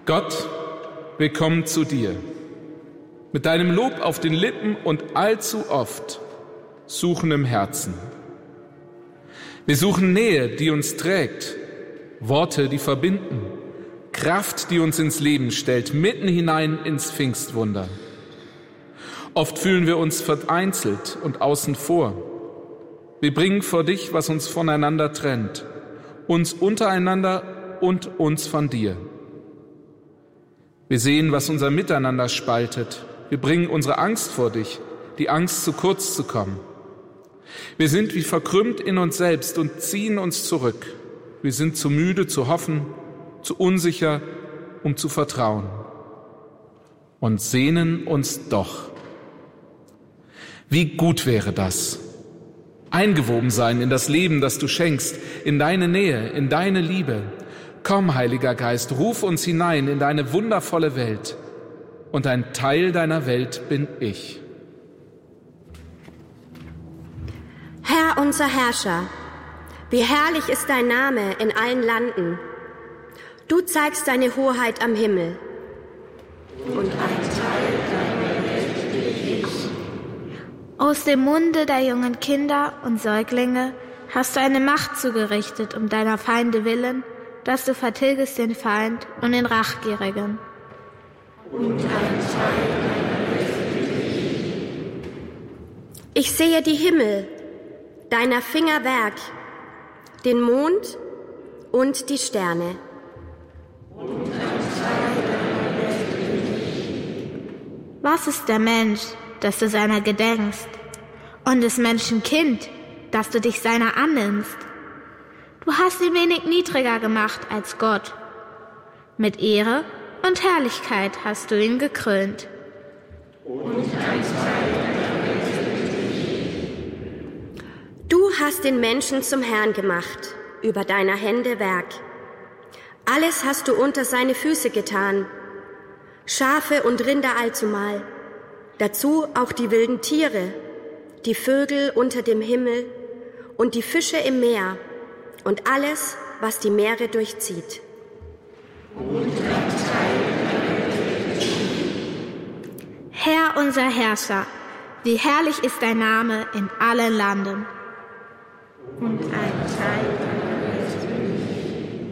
Gott, wir kommen zu dir, mit deinem Lob auf den Lippen und allzu oft suchen im Herzen. Wir suchen Nähe, die uns trägt, Worte, die verbinden, Kraft, die uns ins Leben stellt, mitten hinein ins Pfingstwunder. Oft fühlen wir uns vereinzelt und außen vor. Wir bringen vor dich, was uns voneinander trennt, uns untereinander und uns von dir. Wir sehen, was unser Miteinander spaltet. Wir bringen unsere Angst vor dich, die Angst, zu kurz zu kommen. Wir sind wie verkrümmt in uns selbst und ziehen uns zurück. Wir sind zu müde zu hoffen, zu unsicher, um zu vertrauen. Und sehnen uns doch. Wie gut wäre das, eingewoben sein in das Leben, das du schenkst, in deine Nähe, in deine Liebe. Komm, Heiliger Geist, ruf uns hinein in deine wundervolle Welt. Und ein Teil deiner Welt bin ich. Herr, unser Herrscher, wie herrlich ist dein Name in allen Landen. Du zeigst deine Hoheit am Himmel. Und ein Teil deiner Welt bin ich. Aus dem Munde der jungen Kinder und Säuglinge hast du eine Macht zugerichtet um deiner Feinde willen, dass du vertilgest den Feind und den Rachgierigen. Und ein Teil deiner Welt bin ich. Ich sehe die Himmel, deiner Finger Werk, den Mond und die Sterne. Und ein Teil deiner Welt bin ich. Was ist der Mensch, dass du seiner gedenkst, und des Menschen Kind, dass du dich seiner annimmst? Du hast ihn wenig niedriger gemacht als Gott. Mit Ehre und Herrlichkeit hast du ihn gekrönt. Und ein Teil deiner Welt bin ich. Du hast den Menschen zum Herrn gemacht, über deiner Hände Werk. Alles hast du unter seine Füße getan, Schafe und Rinder allzumal, dazu auch die wilden Tiere, die Vögel unter dem Himmel und die Fische im Meer und alles, was die Meere durchzieht. Und ein Teil deiner Welt bin ich. Herr, unser Herrscher, wie herrlich ist dein Name in allen Landen. Und ein Teil